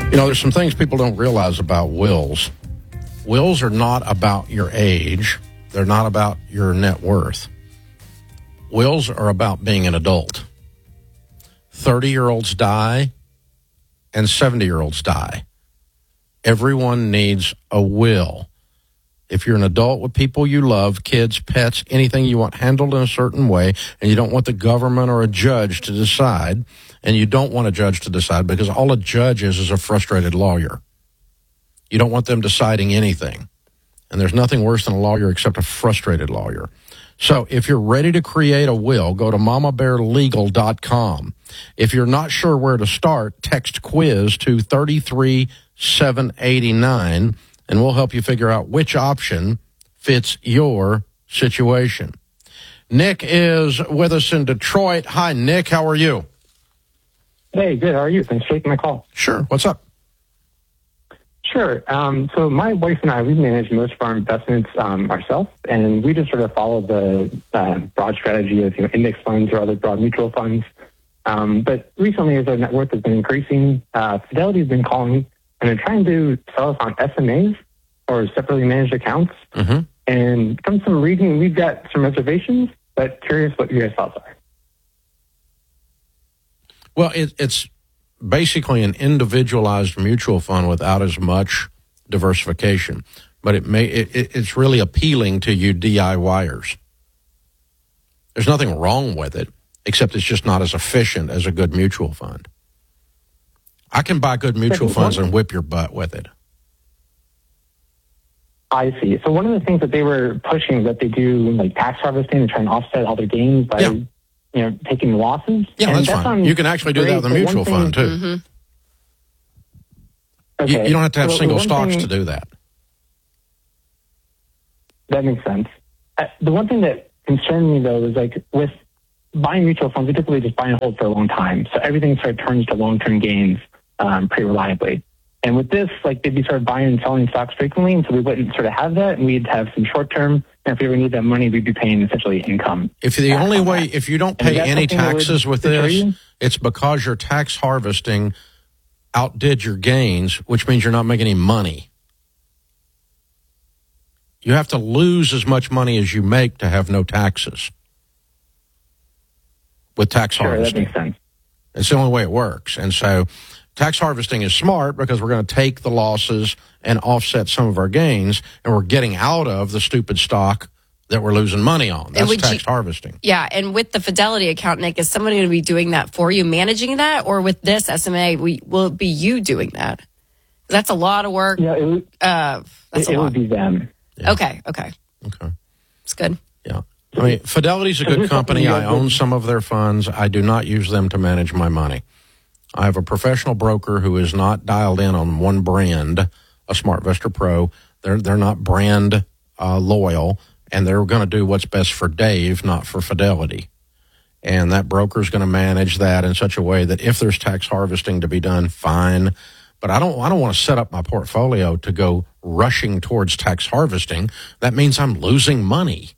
You know, there's some things people don't realize about wills. Wills are not about your age. They're not about your net worth. Wills are about being an adult. 30-year-olds die and 70-year-olds die. Everyone needs a will. If you're an adult with people you love, kids, pets, anything you want handled in a certain way, and you don't want the government or a judge to decide, and you don't want a judge to decide because all a judge is a frustrated lawyer. You don't want them deciding anything. And there's nothing worse than a lawyer except a frustrated lawyer. So if you're ready to create a will, go to mamabearlegal.com. If you're not sure where to start, text quiz to 33789, and we'll help you figure out which option fits your situation. Nick is with us in Detroit. Hi, Nick. How are you? Hey, good. How are you? Thanks for taking my call. Sure. What's up? Sure. So my wife and I, we manage most of our investments ourselves, and we just sort of follow the broad strategy of index funds or other broad mutual funds. But recently, as our net worth has been increasing, Fidelity has been calling, and they're trying to sell us on SMAs or separately managed accounts. Mm-hmm. And from some reading, we've got some reservations, but curious what your guys' thoughts are. Well, it's basically an individualized mutual fund without as much diversification, but it's really appealing to you DIYers. There's nothing wrong with it, except it's just not as efficient as a good mutual fund. I can buy good mutual funds and whip your butt with it. I see. So one of the things that they were pushing that they do like tax harvesting and try and offset all their gains by taking losses. Yeah, that's fine. You can actually do that with a mutual fund too. Mm-hmm. Okay. You don't have to have single stocks to do that. That makes sense. The one thing that concerned me though is like with buying mutual funds, we typically just buy and hold for a long time. So everything sort of turns to long-term gains pretty reliably. And with this, like they'd be sort of buying and selling stocks frequently, and so we wouldn't sort of have that, and we'd have some short-term. And if we ever need that money, we'd be paying essentially income. If you don't pay any taxes with this, it's because your tax harvesting outdid your gains, which means you're not making any money. You have to lose as much money as you make to have no taxes with tax harvesting. That makes sense. It's the only way it works. And so tax harvesting is smart because we're going to take the losses and offset some of our gains, and we're getting out of the stupid stock that we're losing money on. That's tax harvesting. Yeah, and with the Fidelity account, Nick, is somebody going to be doing that for you, managing that? Or with this SMA, will it be you doing that? That's a lot of work. Yeah, it would be them. Yeah. Okay. It's good. Yeah. I mean, Fidelity's a good company. I own some of their funds. I do not use them to manage my money. I have a professional broker who is not dialed in on one brand, a SmartVestor Pro. They're not brand loyal, and they're going to do what's best for Dave, not for Fidelity. And that broker is going to manage that in such a way that if there's tax harvesting to be done, fine. But I don't want to set up my portfolio to go rushing towards tax harvesting. That means I'm losing money.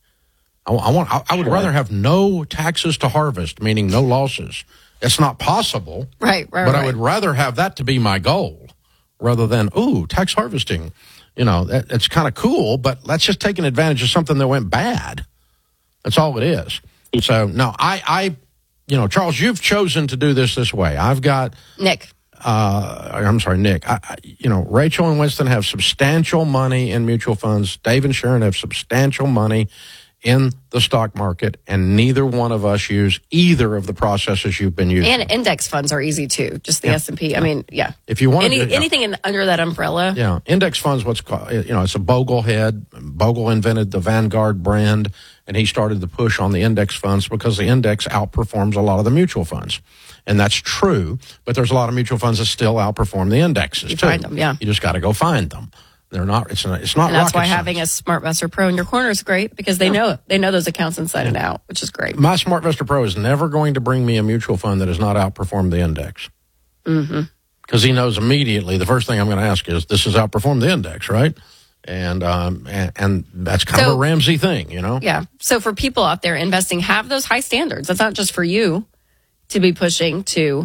I would rather have no taxes to harvest, meaning no losses. It's not possible. Right. But I would rather have that to be my goal rather than, tax harvesting. You know, it's kind of cool, but that's just taking advantage of something that went bad. That's all it is. So, no, Charles, you've chosen to do this way. I've got Nick. I'm sorry, Nick. Rachel and Winston have substantial money in mutual funds. Dave and Sharon have substantial money in the stock market, and neither one of us use either of the processes you've been using. And index funds are easy too, just the S&P. I mean, yeah. If you want anything under that umbrella. Yeah, index funds, what's called, it's a Bogle head. Bogle invented the Vanguard brand, and he started the push on the index funds because the index outperforms a lot of the mutual funds. And that's true, but there's a lot of mutual funds that still outperform the indexes too. Find them, yeah. You just got to go find them. They're not. It's not. And that's why having a SmartVestor Pro in your corner is great because they know those accounts inside and out, which is great. My SmartVestor Pro is never going to bring me a mutual fund that has not outperformed the index. Mm-hmm. Because he knows immediately the first thing I'm going to ask is, "This has outperformed the index, right?" And that's kind of a Ramsey thing, Yeah. So for people out there investing, have those high standards. That's not just for you to be pushing to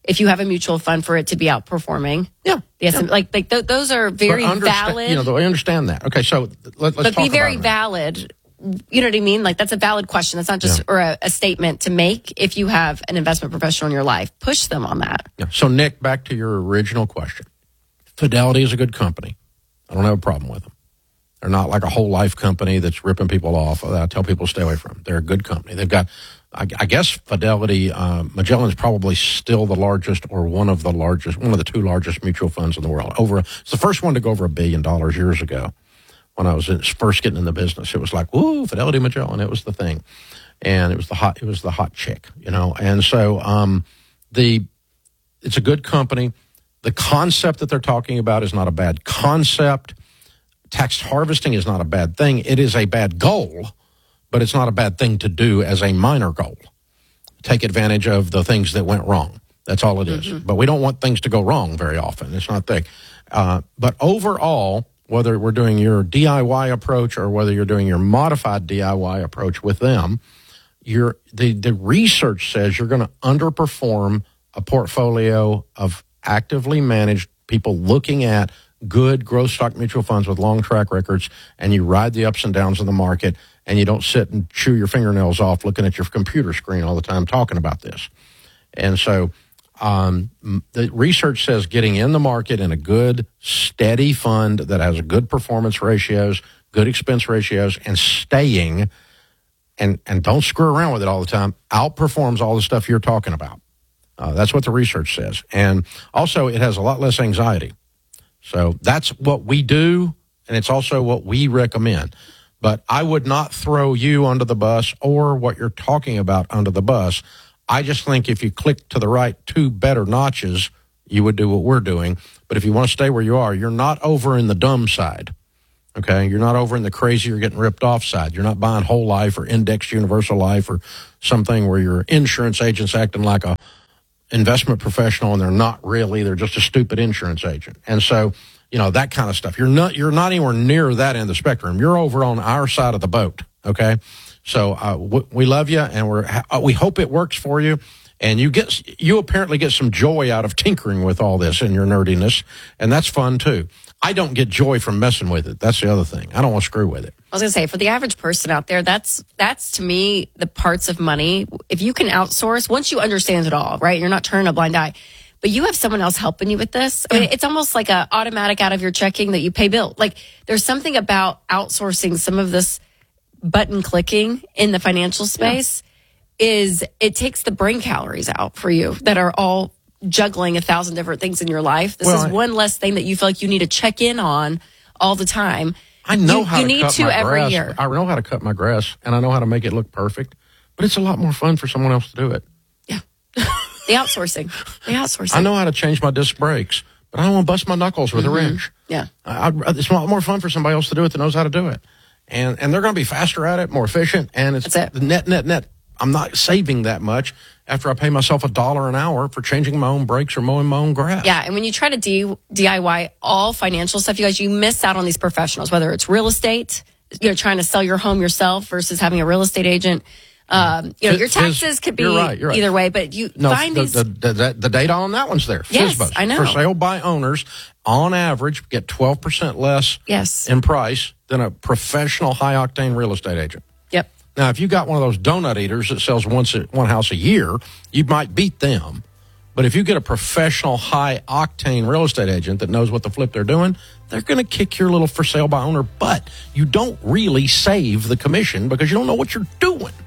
if you have a mutual fund for it to be outperforming. Yeah. The S&P. Those are very valid. I understand that. Okay, so let's talk about it. But be very valid. You know what I mean? Like, that's a valid question. That's not just or a statement to make. If you have an investment professional in your life, push them on that. Yeah. So, Nick, back to your original question. Fidelity is a good company. I don't have a problem with them. They're not like a whole life company that's ripping people off. That I tell people to stay away from. They're a good company. They've got, I guess, Fidelity, Magellan is probably still the largest or one of the two largest mutual funds in the world. It's the first one to go over $1 billion years ago. When I was first getting in the business, it was like, woo, Fidelity Magellan. It was the thing. And it was the hot chick, And so, it's a good company. The concept that they're talking about is not a bad concept. Tax harvesting is not a bad thing. It is a bad goal, but it's not a bad thing to do as a minor goal. Take advantage of the things that went wrong. That's all it is. But we don't want things to go wrong very often. It's not big. But overall, whether we're doing your DIY approach or whether you're doing your modified DIY approach with them, the research says you're going to underperform a portfolio of actively managed people looking at good growth stock mutual funds with long track records, and you ride the ups and downs of the market, and you don't sit and chew your fingernails off looking at your computer screen all the time talking about this. And so the research says getting in the market in a good, steady fund that has good performance ratios, good expense ratios, and staying, and don't screw around with it all the time, outperforms all the stuff you're talking about. That's what the research says. And also, it has a lot less anxiety. So that's what we do, and it's also what we recommend. But I would not throw you under the bus or what you're talking about under the bus. I just think if you click to the right 2 better notches, you would do what we're doing. But if you want to stay where you are, you're not over in the dumb side, okay? You're not over in the crazy or getting ripped off side. You're not buying whole life or indexed universal life or something where your insurance agent's acting like a investment professional, and they're not really. They're just a stupid insurance agent. And so, that kind of stuff. You're not anywhere near that end of the spectrum. You're over on our side of the boat, okay? So we love you, and we hope it works for you. And you apparently get some joy out of tinkering with all this and your nerdiness, and that's fun too. I don't get joy from messing with it. That's the other thing. I don't want to screw with it. I was going to say, for the average person out there, that's to me the parts of money. If you can outsource, once you understand it all, right? You're not turning a blind eye, but you have someone else helping you with this. I mean, it's almost like a automatic out of your checking that you pay bill. Like, there's something about outsourcing some of this button clicking in the financial space is it takes the brain calories out for you that are all juggling 1,000 different things in your life. This is one less thing that you feel like you need to check in on all the time. I know how to need cut to my every grass. year. I know how to cut my grass, and I know how to make it look perfect. But it's a lot more fun for someone else to do it. Yeah, the outsourcing. I know how to change my disc brakes, but I don't want to bust my knuckles with a wrench. Yeah, it's a lot more fun for somebody else to do it that knows how to do it, and they're going to be faster at it, more efficient, and it's net. I'm not saving that much after I pay myself $1 an hour for changing my own brakes or mowing my own grass. Yeah, and when you try to DIY all financial stuff, you guys, you miss out on these professionals, whether it's real estate, trying to sell your home yourself versus having a real estate agent. Your taxes could be you're right. either way, but find these. The data on that one's there. Yes, FSBOs. I know. For sale by owners, on average, get 12% less in price than a professional high-octane real estate agent. Yep. Now, if you got one of those donut eaters that sells one house a year, you might beat them. But if you get a professional high-octane real estate agent that knows what the flip they're doing, they're going to kick your little for sale by owner butt. You don't really save the commission because you don't know what you're doing.